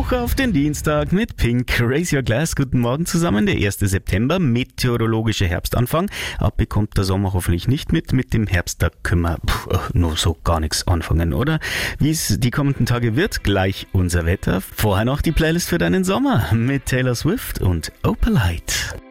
Hoch auf den Dienstag mit Pink. Raise Your Glass. Guten Morgen zusammen. Der 1. September, meteorologischer Herbstanfang. Abbekommt der Sommer hoffentlich nicht mit. Mit dem Herbst, da können wir nur so gar nichts anfangen, oder? Wie es die kommenden Tage wird, gleich unser Wetter. Vorher noch die Playlist für deinen Sommer mit Taylor Swift und Opalite.